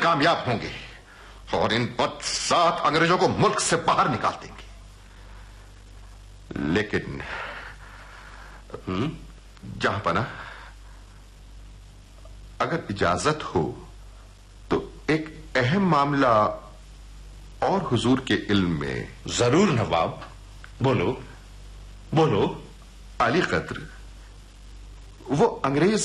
कामयाब होंगे और इन बदसात अंग्रेजों को मुल्क से बाहर निकाल देंगे। लेकिन जहां पना, अगर इजाजत हो तो एक अहम मामला और हुजूर के इल्म में। जरूर नवाब, बोलो बोलो। अली कद्र वो अंग्रेज